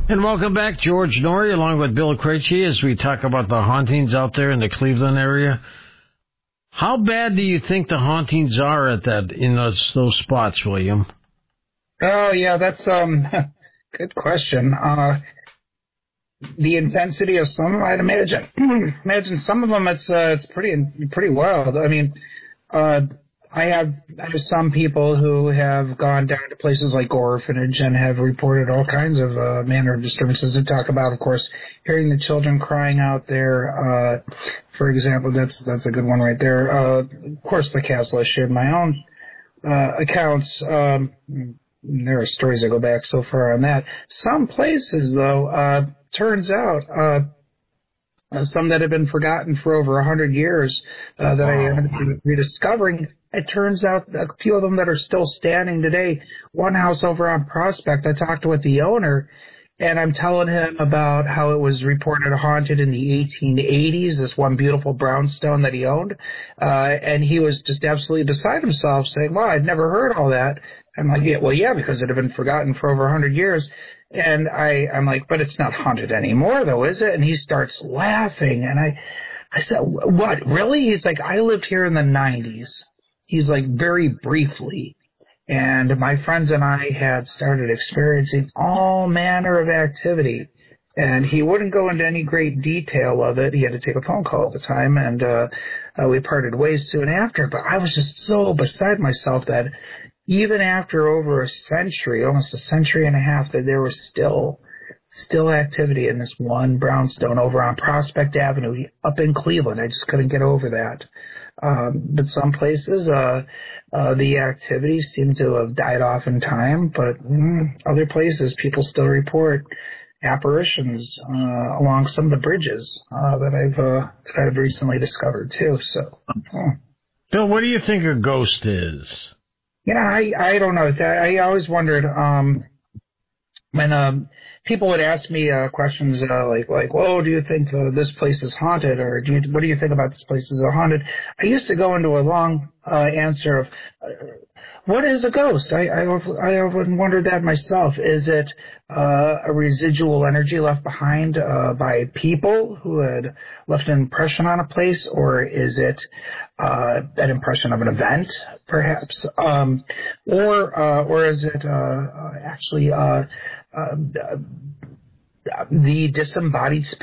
And welcome back, George Norrie, along with Bill Krejci, as we talk about the hauntings out there in the Cleveland area. How bad do you think the hauntings are in those spots, William? Oh, yeah, that's good question. The intensity of some, I'd imagine some of them it's pretty wild. I mean, I have some people who have gone down to places like orphanage and have reported all kinds of manner of disturbances. To talk about, of course, hearing the children crying out there. For example, that's a good one right there. Of course, the castle. I shared my own accounts. There are stories that go back so far on that. Some places, though, turns out some that have been forgotten for over 100 years that I ended up rediscovering. It turns out a few of them that are still standing today. One house over on Prospect, I talked with the owner, and I'm telling him about how it was reported haunted in the 1880s, this one beautiful brownstone that he owned. And he was just absolutely beside himself, saying, wow, I'd never heard all that. I'm like, yeah, well, yeah, because it had been forgotten for over 100 years. And I'm like, but it's not haunted anymore, though, is it? And he starts laughing. And I said, what, really? He's like, I lived here in the 90s. He's like, very briefly. And my friends and I had started experiencing all manner of activity. And he wouldn't go into any great detail of it. He had to take a phone call at the time, and we parted ways soon after. But I was just so beside myself that even after over a century, almost a century and a half, that there was still activity in this one brownstone over on Prospect Avenue up in Cleveland. I just couldn't get over that. But some places, the activity seemed to have died off in time, but other places, people still report apparitions along some of the bridges that I've recently discovered too. So, Bill, what do you think a ghost is? I don't know. I always wondered when people would ask me questions like, "Whoa, do you think this place is haunted?" or "What do you think about this place is haunted?" I used to go into a long answer of, "What is a ghost?" I often wondered that myself. Is it a residual energy left behind by people who had left an impression on a place, or is it an impression of an event, perhaps, or is it actually the disembodied spirit